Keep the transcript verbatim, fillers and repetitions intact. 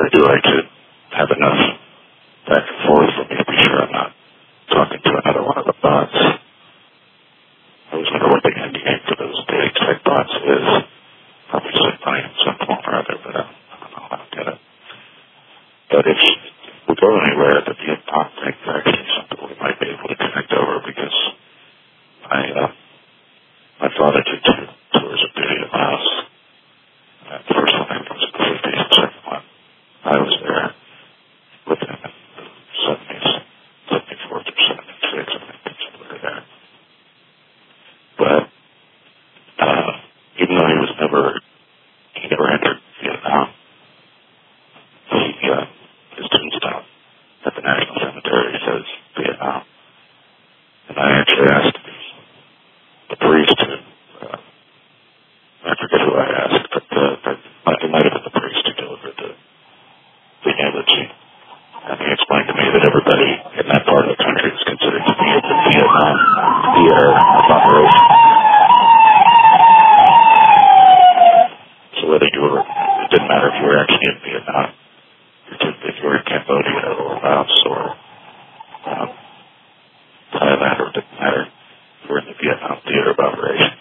I do like to have enough back and forth for me to be sure I'm not talking to another one of the bots. I always wonder what the end game for those dating type bots is. Obviously funny in some form or other, but I don't, I don't know. I don't get it. But if we go anywhere, the Vietnam thing is actually something we might be able to connect over because I, uh, my father did two tours of duty at Laos. Uh, the first one I was in the fifties, the second one I was there with him in the seventies, seventy-four through seventy-six, I think, somewhere there. But, uh, even though he was never, he never entered Vietnam, he, uh, his tombstone at the National Cemetery says Vietnam. And I actually asked the priest, uh, I forget who I asked, but uh, it might have been the priest who delivered the, the eulogy. And he explained to me that everybody in that part of the country was considered to be in the Vietnam theater of operation. So whether you were, it didn't matter if you were actually in Vietnam, if you were in Cambodia or Laos or um, Thailand, or it didn't matter, you were in the Vietnam theater of operation.